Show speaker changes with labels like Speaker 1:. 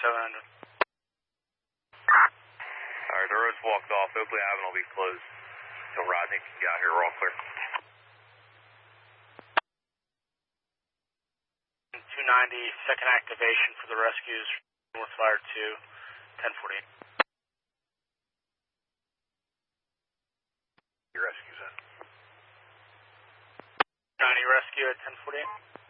Speaker 1: 700.
Speaker 2: Alright, the road's blocked off. Oakley Avenue will be closed until Rodney can get out here. We're all clear.
Speaker 1: 290, second activation for the rescues. North Fire 2, 1048.
Speaker 2: Your rescue's in.
Speaker 1: 90 rescue at 1048.